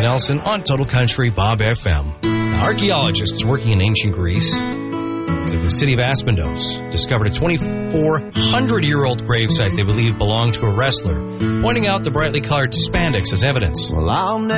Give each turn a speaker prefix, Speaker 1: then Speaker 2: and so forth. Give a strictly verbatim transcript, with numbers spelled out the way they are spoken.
Speaker 1: Nelson on Total Country Bob F M. Now, archaeologists working in ancient Greece, the city of Aspendos, discovered a twenty-four hundred year old gravesite they believe belonged to a wrestler, pointing out the brightly colored spandex as evidence.
Speaker 2: Well, I'll never